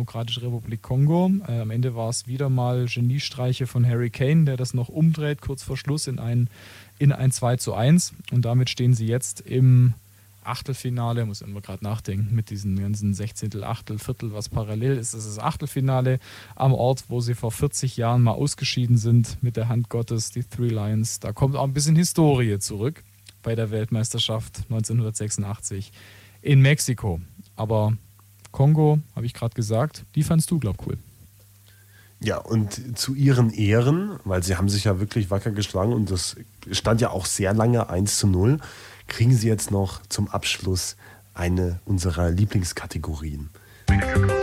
Demokratische Republik Kongo. Am Ende war es wieder mal Geniestreiche von Harry Kane, der das noch umdreht, kurz vor Schluss in ein 2:1. Und damit stehen sie jetzt im Achtelfinale, muss immer gerade nachdenken, mit diesen ganzen Sechzehntel, Achtel, Viertel, was parallel ist. Das ist das Achtelfinale am Ort, wo sie vor 40 Jahren mal ausgeschieden sind mit der Hand Gottes, die Three Lions. Da kommt auch ein bisschen Historie zurück bei der Weltmeisterschaft 1986 in Mexiko. Aber Kongo, habe ich gerade gesagt, die fandst du, glaub ich, cool. Ja, und zu ihren Ehren, weil sie haben sich ja wirklich wacker geschlagen und das stand ja auch sehr lange 1:0, kriegen sie jetzt noch zum Abschluss eine unserer Lieblingskategorien.